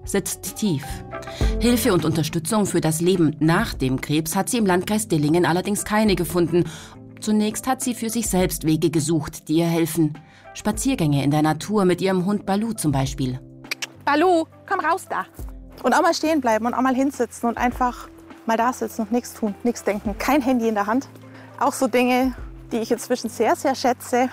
sitzt tief. Hilfe und Unterstützung für das Leben nach dem Krebs hat sie im Landkreis Dillingen allerdings keine gefunden. Zunächst hat sie für sich selbst Wege gesucht, die ihr helfen. Spaziergänge in der Natur mit ihrem Hund Balu zum Beispiel. Balu, komm raus da. Und auch mal stehen bleiben und auch mal hinsitzen und einfach mal da sitzen und nichts tun, nichts denken. Kein Handy in der Hand. Auch so Dinge, die ich inzwischen sehr, sehr schätze.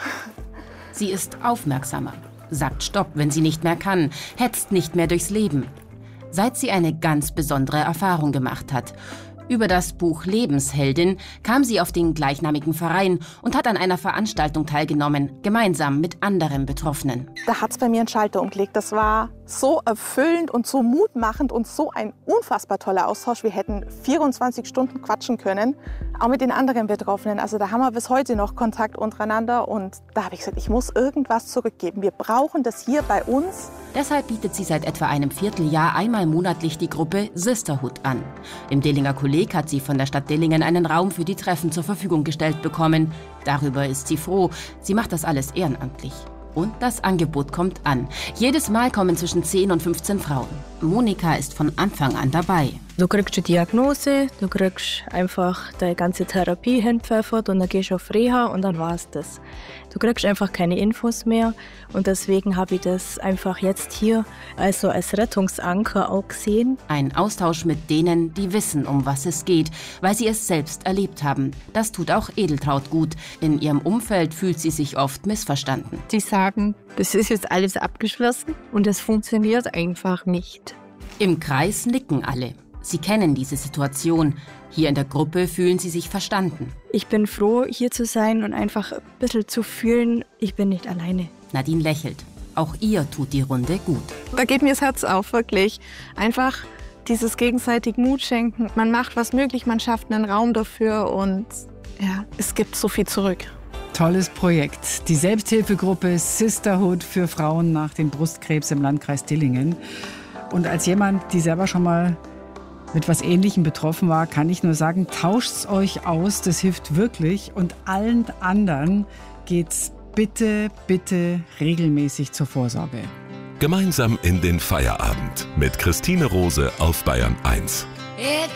Sie ist aufmerksamer, sagt Stopp, wenn sie nicht mehr kann, hetzt nicht mehr durchs Leben. Seit sie eine ganz besondere Erfahrung gemacht hat. Über das Buch Lebensheldin kam sie auf den gleichnamigen Verein und hat an einer Veranstaltung teilgenommen, gemeinsam mit anderen Betroffenen. Da hat es bei mir einen Schalter umgelegt. Das war so erfüllend und so mutmachend und so ein unfassbar toller Austausch. Wir hätten 24 Stunden quatschen können, auch mit den anderen Betroffenen. Also da haben wir bis heute noch Kontakt untereinander. Und da habe ich gesagt, ich muss irgendwas zurückgeben. Wir brauchen das hier bei uns. Deshalb bietet sie seit etwa einem Vierteljahr einmal monatlich die Gruppe Sisterhood an. Im Dillinger Kolleg hat sie von der Stadt Dillingen einen Raum für die Treffen zur Verfügung gestellt bekommen. Darüber ist sie froh. Sie macht das alles ehrenamtlich. Und das Angebot kommt an. Jedes Mal kommen zwischen 10 und 15 Frauen. Monika ist von Anfang an dabei. Du kriegst eine Diagnose, du kriegst einfach deine ganze Therapie hinpfeffert und dann gehst du auf Reha und dann war's das. Du kriegst einfach keine Infos mehr und deswegen habe ich das einfach jetzt hier also als Rettungsanker auch gesehen. Ein Austausch mit denen, die wissen, um was es geht, weil sie es selbst erlebt haben. Das tut auch Edeltraud gut. In ihrem Umfeld fühlt sie sich oft missverstanden. Sie sagen, das ist jetzt alles abgeschlossen und das funktioniert einfach nicht. Im Kreis nicken alle. Sie kennen diese Situation. Hier in der Gruppe fühlen sie sich verstanden. Ich bin froh, hier zu sein und einfach ein bisschen zu fühlen, ich bin nicht alleine. Nadine lächelt. Auch ihr tut die Runde gut. Da geht mir das Herz auf, wirklich. Einfach dieses gegenseitig Mut schenken. Man macht was möglich, man schafft einen Raum dafür und ja, es gibt so viel zurück. Tolles Projekt. Die Selbsthilfegruppe Sisterhood für Frauen nach dem Brustkrebs im Landkreis Dillingen. Und als jemand, die selber schon mal mit was Ähnlichem betroffen war, kann ich nur sagen, tauscht's euch aus, das hilft wirklich. Und allen anderen geht's bitte, bitte regelmäßig zur Vorsorge. Gemeinsam in den Feierabend mit Christine Rose auf Bayern 1.